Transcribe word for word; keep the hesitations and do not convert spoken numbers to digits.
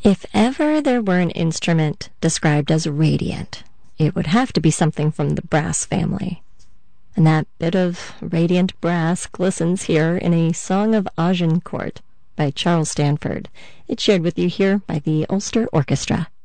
If ever there were an instrument described as radiant, it would have to be something from the brass family. And that bit of radiant brass glistens here in a Song of Agincourt by Charles Stanford. It's shared with you here by the Ulster Orchestra.